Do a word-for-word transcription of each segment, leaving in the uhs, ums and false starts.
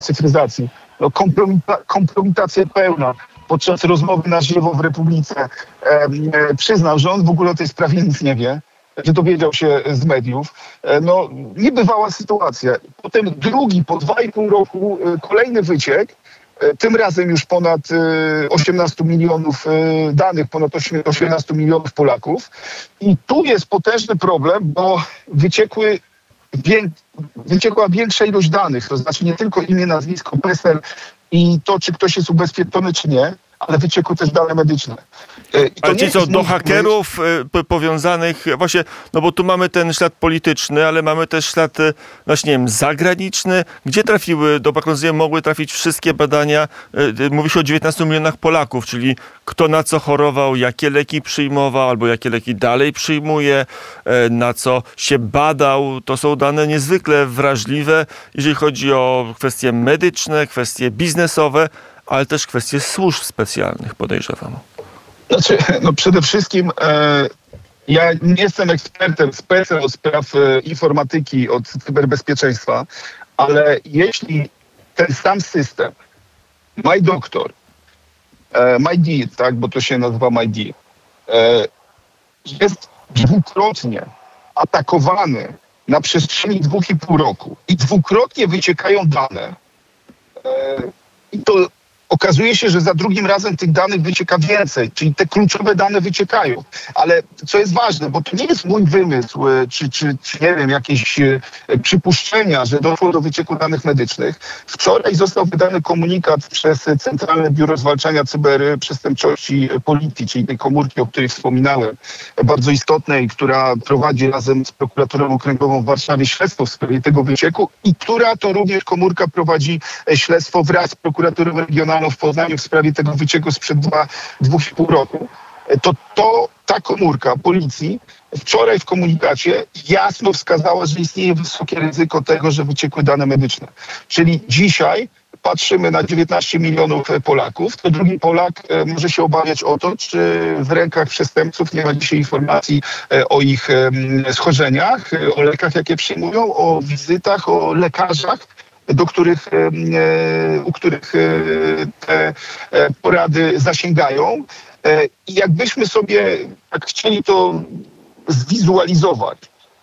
cyfryzacji. No, kompromita- kompromitacja pełna. Podczas rozmowy na żywo w Republice e, e, przyznał, że on w ogóle o tej sprawie nic nie wie, że dowiedział się z mediów. E, no, niebywała sytuacja. Potem drugi, po dwa i pół roku, e, kolejny wyciek, e, tym razem już ponad e, osiemnaście milionów e, danych, ponad osiemnaście milionów Polaków. I tu jest potężny problem, bo wyciekły Wię- wyciekła większa ilość danych, to znaczy nie tylko imię, nazwisko, PESEL i to, czy ktoś jest ubezpieczony, czy nie, ale wyciekły też dane medyczne. I to ale ci co, do hakerów y, powiązanych, właśnie, no bo tu mamy ten ślad polityczny, ale mamy też ślad, właśnie nie wiem, zagraniczny. Gdzie trafiły, do Bakrązje mogły trafić wszystkie badania, y, mówi się o dziewiętnastu milionach Polaków, czyli kto na co chorował, jakie leki przyjmował, albo jakie leki dalej przyjmuje, y, na co się badał. To są dane niezwykle wrażliwe, jeżeli chodzi o kwestie medyczne, kwestie biznesowe, ale też kwestie służb specjalnych, podejrzewam. Znaczy, no przede wszystkim e, ja nie jestem ekspertem, specem od spraw e, informatyki, od cyberbezpieczeństwa, ale jeśli ten sam system, MyDoctor, e, MyD, tak, bo to się nazywa MyD, e, jest dwukrotnie atakowany na przestrzeni dwóch i pół roku i dwukrotnie wyciekają dane, e, i to okazuje się, że za drugim razem tych danych wycieka więcej, czyli te kluczowe dane wyciekają. Ale co jest ważne, bo to nie jest mój wymysł, czy, czy, czy nie wiem, jakieś przypuszczenia, że doszło do wycieku danych medycznych. Wczoraj został wydany komunikat przez Centralne Biuro Zwalczania Cyberprzestępczości Policji, czyli tej komórki, o której wspominałem, bardzo istotnej, która prowadzi razem z prokuraturą okręgową w Warszawie śledztwo w sprawie tego wycieku i która to również komórka prowadzi śledztwo wraz z prokuraturą regionalną w Poznaniu w sprawie tego wycieku sprzed dwa, dwóch i pół roku, to, to ta komórka policji wczoraj w komunikacie jasno wskazała, że istnieje wysokie ryzyko tego, że wyciekły dane medyczne. Czyli dzisiaj patrzymy na dziewiętnaście milionów Polaków, to drugi Polak może się obawiać o to, czy w rękach przestępców nie ma dzisiaj informacji o ich schorzeniach, o lekach, jakie przyjmują, o wizytach, o lekarzach, do których, u których te porady zasięgają. I jakbyśmy sobie tak chcieli to zwizualizować,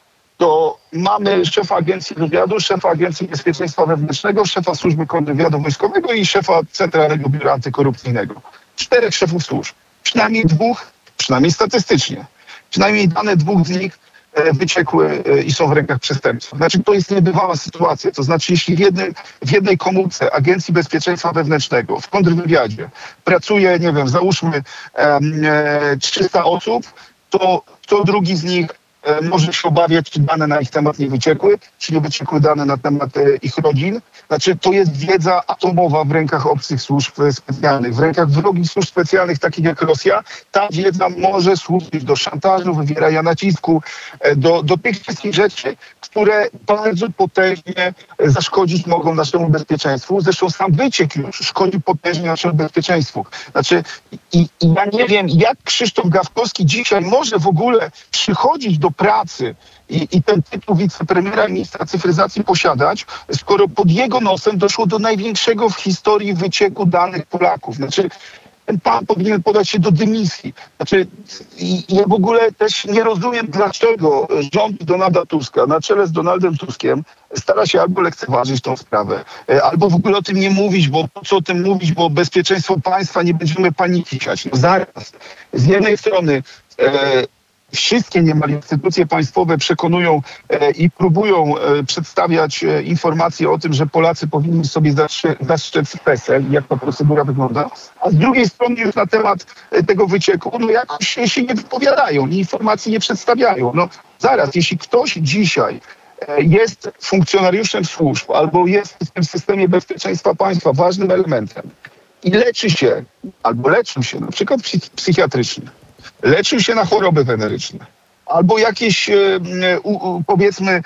to mamy szefa Agencji Wywiadu, szefa Agencji Bezpieczeństwa Wewnętrznego, szefa Służby Kontrwywiadu Wojskowego i szefa Centralnego Biura Antykorupcyjnego. Czterech szefów służb. Przynajmniej dwóch, przynajmniej statystycznie, przynajmniej dane dwóch z nich wyciekły i są w rękach przestępców. Znaczy, to jest niebywała sytuacja. To znaczy, jeśli w, jednym, w jednej komórce Agencji Bezpieczeństwa Wewnętrznego w kontrwywiadzie pracuje, nie wiem, załóżmy e, trzysta osób, to co drugi z nich e, może się obawiać, czy dane na ich temat nie wyciekły, czy nie wyciekły dane na temat e, ich rodzin. Znaczy, to jest wiedza atomowa w rękach obcych służb specjalnych, w rękach wrogich służb specjalnych, takich jak Rosja. Ta wiedza może służyć do szantażu, wywierania nacisku, do, do tych wszystkich rzeczy, które bardzo potężnie zaszkodzić mogą naszemu bezpieczeństwu. Zresztą sam wyciek już szkodzi potężnie naszemu bezpieczeństwu. Znaczy, i, i ja nie wiem, jak Krzysztof Gawkowski dzisiaj może w ogóle przychodzić do pracy I, i ten tytuł wicepremiera i ministra cyfryzacji posiadać, skoro pod jego nosem doszło do największego w historii wycieku danych Polaków. Znaczy, ten pan powinien podać się do dymisji. Znaczy, i, i ja w ogóle też nie rozumiem, dlaczego rząd Donalda Tuska na czele z Donaldem Tuskiem stara się albo lekceważyć tą sprawę, albo w ogóle o tym nie mówić, bo po co o tym mówić, bo bezpieczeństwo państwa, nie będziemy paniki siać. No zaraz. Z jednej strony e, wszystkie niemal instytucje państwowe przekonują e, i próbują e, przedstawiać e, informacje o tym, że Polacy powinni sobie zaszczepić PESEL, jak ta procedura wygląda, a z drugiej strony już na temat e, tego wycieku, no jakoś się nie wypowiadają, informacji nie przedstawiają. No zaraz, jeśli ktoś dzisiaj e, jest funkcjonariuszem służb albo jest w tym systemie bezpieczeństwa państwa ważnym elementem i leczy się, albo leczył się na przykład psychiatrycznie, leczył się na choroby weneryczne, albo jakieś, u, u, powiedzmy,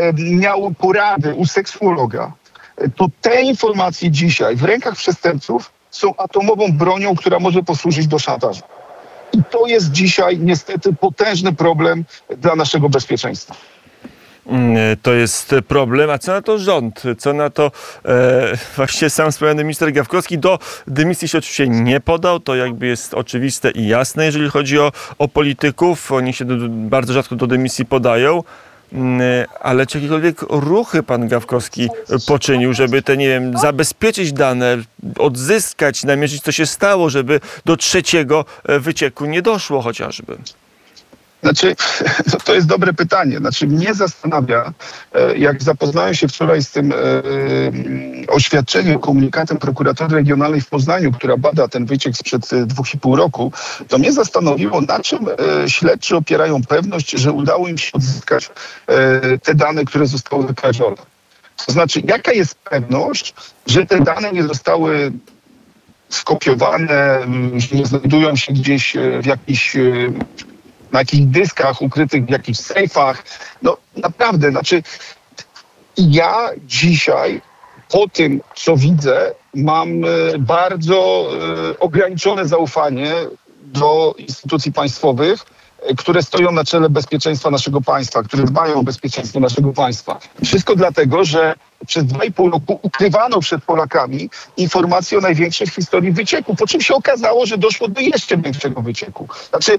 miał porady u seksuologa, to te informacje dzisiaj w rękach przestępców są atomową bronią, która może posłużyć do szantażu. I to jest dzisiaj niestety potężny problem dla naszego bezpieczeństwa. To jest problem. A co na to rząd? Co na to e, właśnie sam wspomniany minister Gawkowski? Do dymisji się oczywiście nie podał. To jakby jest oczywiste i jasne, jeżeli chodzi o, o polityków. Oni się do, bardzo rzadko do dymisji podają. Ale czy jakiekolwiek ruchy pan Gawkowski poczynił, żeby te, nie wiem, zabezpieczyć dane, odzyskać, namierzyć, co się stało, żeby do trzeciego wycieku nie doszło chociażby? Znaczy, to jest dobre pytanie. Znaczy, mnie zastanawia, jak zapoznałem się wczoraj z tym e, oświadczeniem, komunikatem prokuratury regionalnej w Poznaniu, która bada ten wyciek sprzed dwóch i pół roku, to mnie zastanowiło, na czym e, śledczy opierają pewność, że udało im się odzyskać e, te dane, które zostały wykradzione. To znaczy, jaka jest pewność, że te dane nie zostały skopiowane, że nie znajdują się gdzieś w jakichś na jakichś dyskach ukrytych w jakichś sejfach. No naprawdę, znaczy ja dzisiaj po tym, co widzę, mam bardzo ograniczone zaufanie do instytucji państwowych, które stoją na czele bezpieczeństwa naszego państwa, które dbają o bezpieczeństwo naszego państwa. Wszystko dlatego, że przez dwa i pół roku ukrywano przed Polakami informacje o największej w historii wycieku, po czym się okazało, że doszło do jeszcze większego wycieku. Znaczy,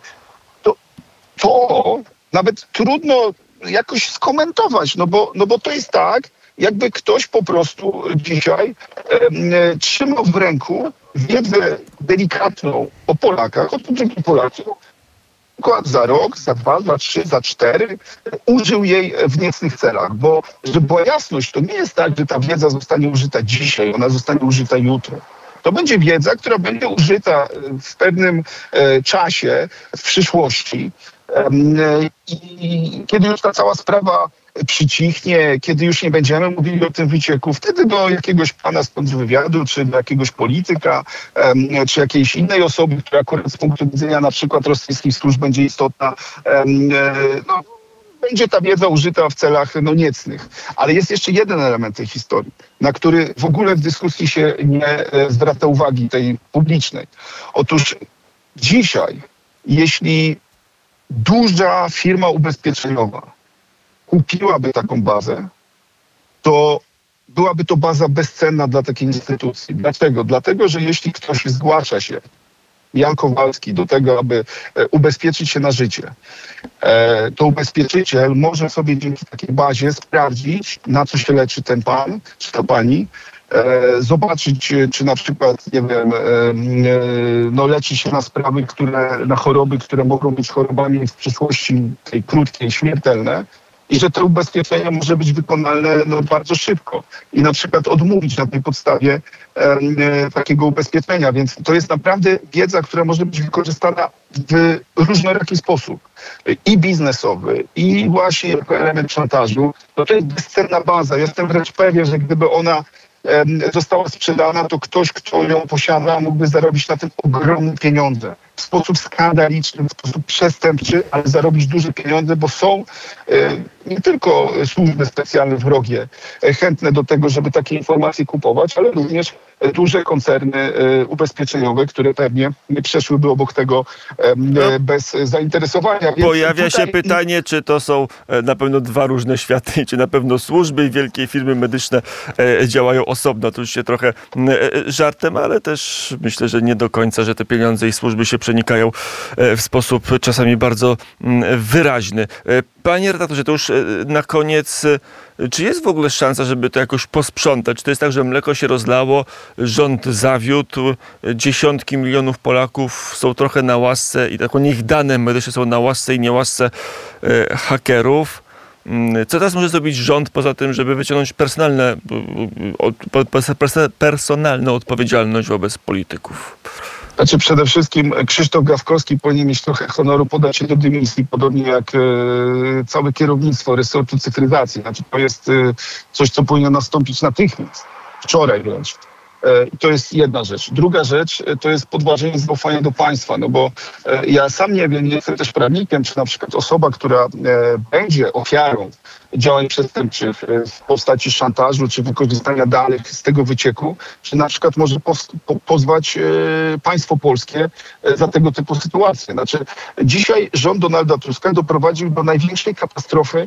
to nawet trudno jakoś skomentować, no bo, no bo to jest tak, jakby ktoś po prostu dzisiaj e, trzymał w ręku wiedzę delikatną o Polakach, o tym, że Polacy przykład za rok, za dwa, za trzy, za cztery użył jej w niecnych celach, bo żeby była jasność, to nie jest tak, że ta wiedza zostanie użyta dzisiaj, ona zostanie użyta jutro. To będzie wiedza, która będzie użyta w pewnym e, czasie, w przyszłości. I kiedy już ta cała sprawa przycichnie, kiedy już nie będziemy mówili o tym wycieku, wtedy do jakiegoś pana z kontrwywiadu, czy do jakiegoś polityka, czy jakiejś innej osoby, która akurat z punktu widzenia na przykład rosyjskich służb będzie istotna, no, będzie ta wiedza użyta w celach no, niecnych. Ale jest jeszcze jeden element tej historii, na który w ogóle w dyskusji się nie zwraca uwagi tej publicznej. Otóż dzisiaj, jeśli duża firma ubezpieczeniowa kupiłaby taką bazę, to byłaby to baza bezcenna dla takiej instytucji. Dlaczego? Dlatego, że jeśli ktoś zgłasza się, Jan Kowalski, do tego, aby ubezpieczyć się na życie, to ubezpieczyciel może sobie dzięki takiej bazie sprawdzić, na co się leczy ten pan, czy ta pani, zobaczyć, czy na przykład, nie wiem, no leczy się na sprawy, które, na choroby, które mogą być chorobami w przyszłości tej krótkiej, śmiertelne, i że to ubezpieczenie może być wykonalne no, bardzo szybko i na przykład odmówić na tej podstawie e, takiego ubezpieczenia. Więc to jest naprawdę wiedza, która może być wykorzystana w różnoraki sposób. I biznesowy, i właśnie jako element szantażu. To, to jest bezcenna baza. Jestem wręcz pewien, że gdyby ona e, została sprzedana, to ktoś, kto ją posiada, mógłby zarobić na tym ogromne pieniądze. W sposób skandaliczny, w sposób przestępczy, ale zarobić duże pieniądze, bo są e, nie tylko służby specjalne wrogie e, chętne do tego, żeby takie informacje kupować, ale również e, duże koncerny e, ubezpieczeniowe, które pewnie nie przeszłyby obok tego e, no, bez zainteresowania. Więc pojawia tutaj... się pytanie, czy to są e, na pewno dwa różne światy, czy na pewno służby i wielkie firmy medyczne e, działają osobno. To już się trochę e, żartem, ale też myślę, że nie do końca, że te pieniądze i służby się przenikają w sposób czasami bardzo wyraźny. Panie redaktorze, to już na koniec, czy jest w ogóle szansa, żeby to jakoś posprzątać? Czy to jest tak, że mleko się rozlało, rząd zawiódł, dziesiątki milionów Polaków są trochę na łasce i tak, niech dane medyczne są na łasce i niełasce hakerów? Co teraz może zrobić rząd poza tym, żeby wyciągnąć personalne, personalną odpowiedzialność wobec polityków? Znaczy przede wszystkim Krzysztof Gawkowski powinien mieć trochę honoru podać się do dymisji, podobnie jak e, całe kierownictwo resortu cyfryzacji. Znaczy to jest e, coś, co powinno nastąpić natychmiast, wczoraj wręcz. E, to jest jedna rzecz. Druga rzecz e, to jest podważenie zaufania do państwa, no bo e, ja sam nie wiem, nie jestem też prawnikiem, czy na przykład osoba, która e, będzie ofiarą działań przestępczych w postaci szantażu czy wykorzystania danych z tego wycieku, czy na przykład może pos- po- pozwać e, państwo polskie e, za tego typu sytuacje. Znaczy, dzisiaj rząd Donalda Tuska doprowadził do największej katastrofy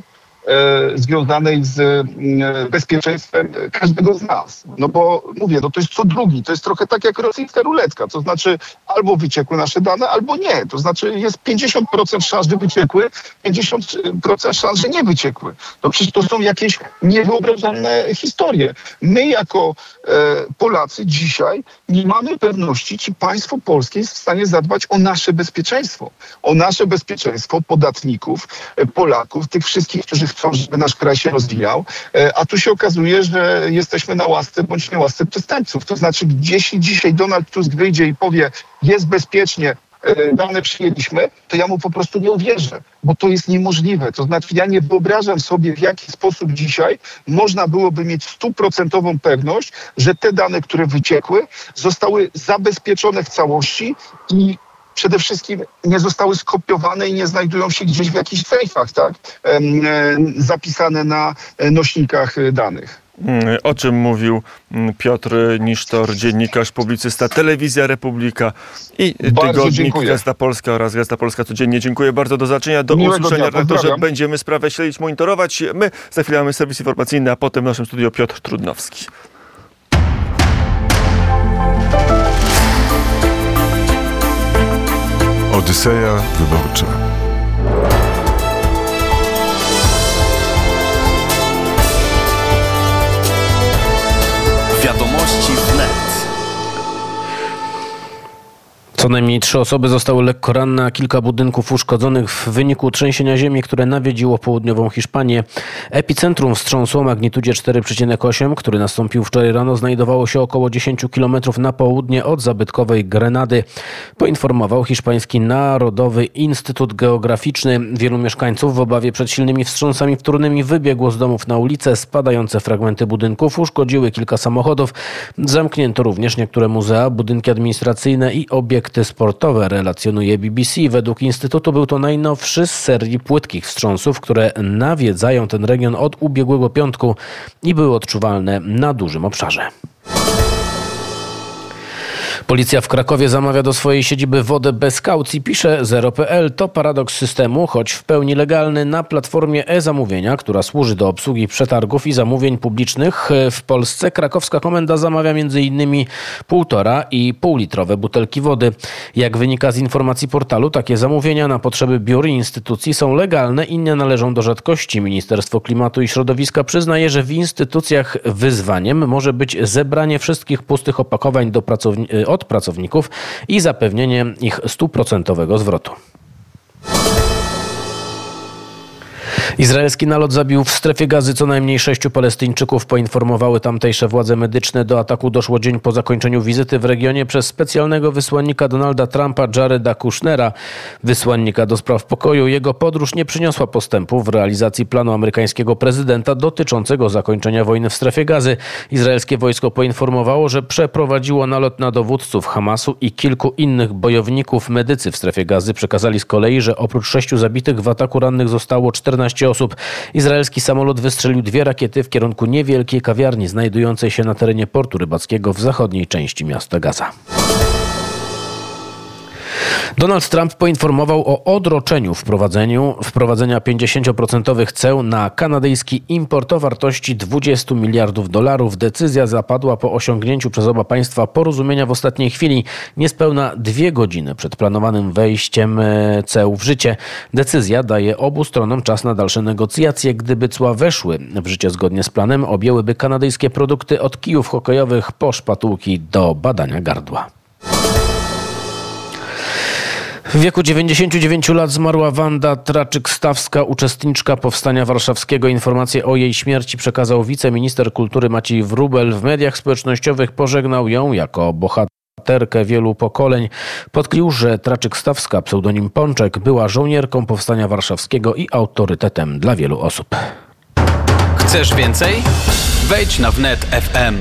e, związanej z e, bezpieczeństwem każdego z nas. No bo mówię, no to jest co drugi, to jest trochę tak jak rosyjska ruletka, to znaczy albo wyciekły nasze dane, albo nie. To znaczy jest pięćdziesiąt procent szans, że wyciekły, pięćdziesiąt procent szans, że nie wyciekły. No przecież to są jakieś niewyobrażalne historie. My jako e, Polacy dzisiaj nie mamy pewności, czy państwo polskie jest w stanie zadbać o nasze bezpieczeństwo. O nasze bezpieczeństwo podatników, e, Polaków, tych wszystkich, którzy chcą, żeby nasz kraj się rozwijał. E, a tu się okazuje, że jesteśmy na łasce bądź nie łasce przestępców. To znaczy, jeśli dzisiaj Donald Tusk wyjdzie i powie, jest bezpiecznie, dane przyjęliśmy, to ja mu po prostu nie uwierzę, bo to jest niemożliwe. To znaczy ja nie wyobrażam sobie, w jaki sposób dzisiaj można byłoby mieć stuprocentową pewność, że te dane, które wyciekły, zostały zabezpieczone w całości i przede wszystkim nie zostały skopiowane i nie znajdują się gdzieś w jakichś sejfach, tak? Zapisane na nośnikach danych. O czym mówił Piotr Nisztor, dziennikarz, publicysta, Telewizja Republika i bardzo tygodnik dziękuję. Gazeta Polska oraz Gazeta Polska Codziennie. Dziękuję bardzo, do zobaczenia, do Miłego usłyszenia. dnia, Redaktorze, pozdrawiam. będziemy sprawę śledzić, monitorować. My za chwilę mamy serwis informacyjny, a potem w naszym studiu Piotr Trudnowski. Odyseja wyborcza. Wiadomości wnet. Co najmniej trzy osoby zostały lekko ranne, a kilka budynków uszkodzonych w wyniku trzęsienia ziemi, które nawiedziło południową Hiszpanię. Epicentrum wstrząsu o magnitudzie cztery przecinek osiem, który nastąpił wczoraj rano, znajdowało się około dziesięć kilometrów na południe od zabytkowej Grenady, poinformował hiszpański Narodowy Instytut Geograficzny. Wielu mieszkańców w obawie przed silnymi wstrząsami wtórnymi wybiegło z domów na ulicę. Spadające fragmenty budynków uszkodziły kilka samochodów. Zamknięto również niektóre muzea, budynki administracyjne i obiekty sportowe, relacjonuje B B C. Według Instytutu był to najnowszy z serii płytkich wstrząsów, które nawiedzają ten region od ubiegłego piątku i były odczuwalne na dużym obszarze. Policja w Krakowie zamawia do swojej siedziby wodę bez kaucji, pisze zero kropka pe el. To paradoks systemu, choć w pełni legalny, na platformie e-zamówienia, która służy do obsługi przetargów i zamówień publicznych w Polsce. Krakowska komenda zamawia m.in. półtora i półlitrowe butelki wody. Jak wynika z informacji portalu, takie zamówienia na potrzeby biur i instytucji są legalne i nie należą do rzadkości. Ministerstwo Klimatu i Środowiska przyznaje, że w instytucjach wyzwaniem może być zebranie wszystkich pustych opakowań do pracowni- od pracowników i zapewnienie ich stuprocentowego zwrotu. Izraelski nalot zabił w strefie Gazy co najmniej sześciu Palestyńczyków, poinformowały tamtejsze władze medyczne. Do ataku doszło dzień po zakończeniu wizyty w regionie przez specjalnego wysłannika Donalda Trumpa, Jareda Kushnera, wysłannika do spraw pokoju. Jego podróż nie przyniosła postępu w realizacji planu amerykańskiego prezydenta dotyczącego zakończenia wojny w strefie Gazy. Izraelskie wojsko poinformowało, że przeprowadziło nalot na dowódców Hamasu i kilku innych bojowników. Medycy w strefie Gazy przekazali z kolei, że oprócz sześciu zabitych w ataku rannych zostało czternaście osób. Izraelski samolot wystrzelił dwie rakiety w kierunku niewielkiej kawiarni znajdującej się na terenie portu rybackiego w zachodniej części miasta Gaza. Donald Trump poinformował o odroczeniu wprowadzeniu, wprowadzenia pięćdziesięcioprocentowych ceł na kanadyjski import o wartości dwudziestu miliardów dolarów. Decyzja zapadła po osiągnięciu przez oba państwa porozumienia w ostatniej chwili, niespełna dwie godziny przed planowanym wejściem ceł w życie. Decyzja daje obu stronom czas na dalsze negocjacje. Gdyby cła weszły w życie zgodnie z planem, objęłyby kanadyjskie produkty od kijów hokejowych po szpatułki do badania gardła. W wieku dziewięćdziesięciu dziewięciu lat zmarła Wanda Traczyk-Stawska, uczestniczka Powstania Warszawskiego. Informację o jej śmierci przekazał wiceminister kultury Maciej Wróbel. W mediach społecznościowych pożegnał ją jako bohaterkę wielu pokoleń. Podkreślił, że Traczyk-Stawska, pseudonim Pączek, była żołnierką Powstania Warszawskiego i autorytetem dla wielu osób. Chcesz więcej? Wejdź na wnet kropka ef em.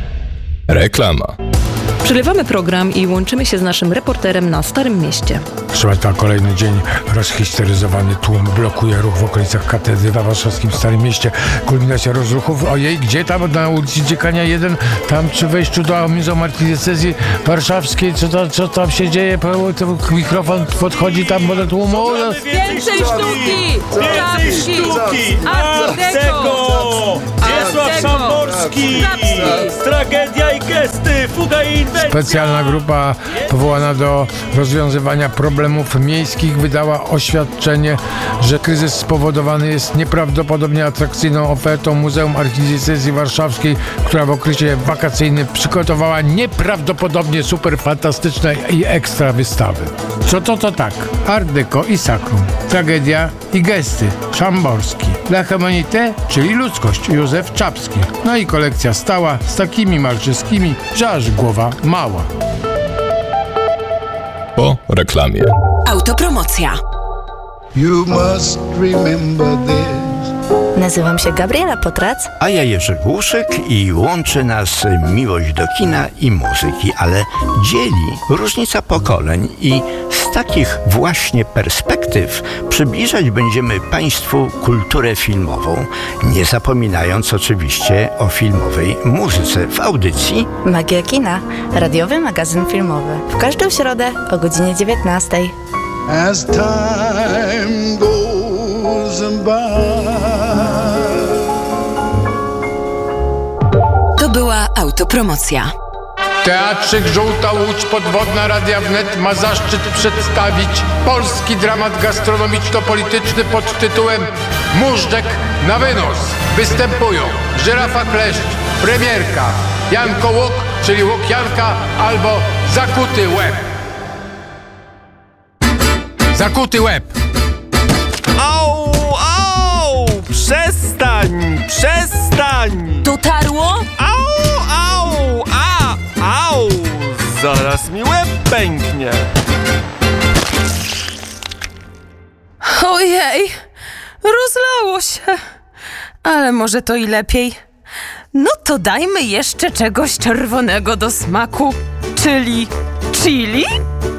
Reklama. Przerywamy program i łączymy się z naszym reporterem na Starym Mieście. Trwa to kolejny dzień. Rozhisteryzowany tłum blokuje ruch w okolicach katedry w warszawskim Starym Mieście. Kulminacja rozruchów. Ojej, gdzie tam? Na ulicy Dziekania jeden, tam przy wejściu do Muzeum Archidiecezji Warszawskiej. Co, to, co tam się dzieje? Mikrofon podchodzi tam do tłumu. Więcej sztuki! Więcej sztuki! Art Deco! Wiesław Szamborski! Tragedia i gesty! Fuga i inwencja! Specjalna grupa powołana do rozwiązywania problemów miejskich wydała oświadczenie, że kryzys spowodowany jest nieprawdopodobnie atrakcyjną ofertą Muzeum Archidiecezji Warszawskiej, która w okresie wakacyjnym przygotowała nieprawdopodobnie super fantastyczne i ekstra wystawy. Co to to tak? Art Deco i Sakrum. Tragedia i gesty. Szamborski. La Humanité, czyli ludzkość. Józef Czapski. No i kolekcja stała z takimi malczyskimi, że aż głowa mała. Po reklamie. Autopromocja. You must remember this. Nazywam się Gabriela Potrac. A ja Jerzy Głuszyk i łączy nas miłość do kina i muzyki, ale dzieli różnica pokoleń i z takich właśnie perspektyw przybliżać będziemy Państwu kulturę filmową, nie zapominając oczywiście o filmowej muzyce w audycji Magia Kina, radiowy magazyn filmowy. W każdą środę o godzinie dziewiętnastej. As time goes by. To była autopromocja. Teatrzyk Żółta Łódź Podwodna Radia Wnet ma zaszczyt przedstawić polski dramat gastronomiczno-polityczny pod tytułem Móżdżek na wynos. Występują Żyrafa Kleszcz, Premierka, Janko Łuk, czyli Łuk Janka, albo Zakuty Łeb. Zakuty Łeb. Au, au! Przestań! Przestań! Dotarło? Au, au! A, au! Zaraz mi łeb pęknie. Ojej, rozlało się. Ale może to i lepiej. No to dajmy jeszcze czegoś czerwonego do smaku, czyli chili?